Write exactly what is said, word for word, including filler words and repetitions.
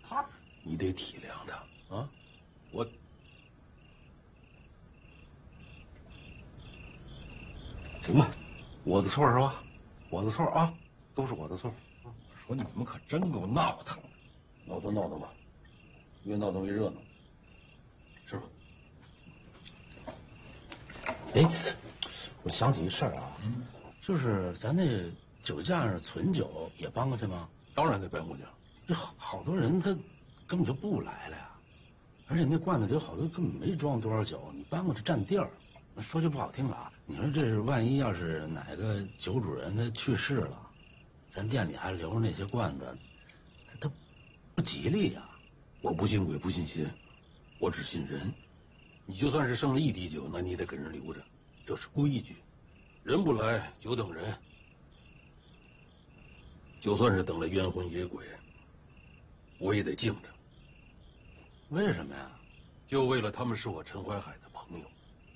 他，你得体谅他啊！我。 行吧，我的错是吧？我的错啊，都是我的错。说你们可真够闹腾的， 闹腾闹腾吧，越闹腾越热闹。吃吧。 哎，我想起一事儿啊， 嗯， 就是咱那酒架上存酒也搬过去吗？ 当然得搬过去。 这好好多人他根本就不来了呀，而且那罐子里有好多根本没装多少酒，你搬过去占地儿。 那说句不好听的啊，你说这是万一要是哪个酒主人他去世了，咱店里还留着那些罐子，他他不吉利呀。 我不信鬼不信邪，我只信人。你就算是剩了一滴酒，那你得给人留着，这是规矩。人不来，酒等人。就算是等了冤魂野鬼，我也得敬着。 为什么呀？ 就为了他们是我陈怀海的朋友。